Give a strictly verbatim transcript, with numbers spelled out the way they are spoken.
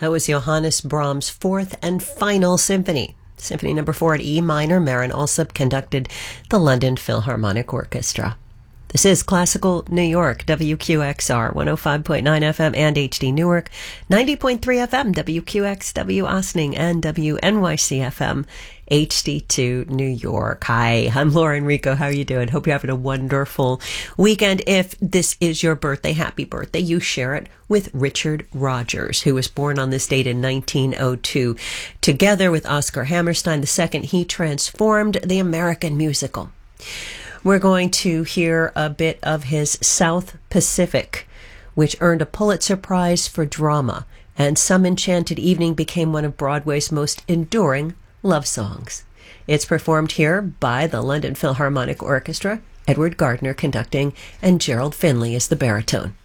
That was Johannes Brahms' fourth and final symphony. Symphony number four at E minor. Marin Alsop conducted the London Philharmonic Orchestra. This is Classical New York, W Q X R, one oh five point nine F M and H D Newark, ninety point three F M, W Q X W Ossining, and W N Y C F M, H D two New York. Hi, I'm Lauren Rico. How are you doing? Hope you're having a wonderful weekend. If this is your birthday, happy birthday. You share it with Richard Rodgers, who was born on this date in nineteen oh two. Together with Oscar Hammerstein the second, he transformed the American musical. We're going to hear a bit of his South Pacific, which earned a Pulitzer Prize for drama, and Some Enchanted Evening became one of Broadway's most enduring love songs. It's performed here by the London Philharmonic Orchestra, Edward Gardner conducting, and Gerald Finley is the baritone.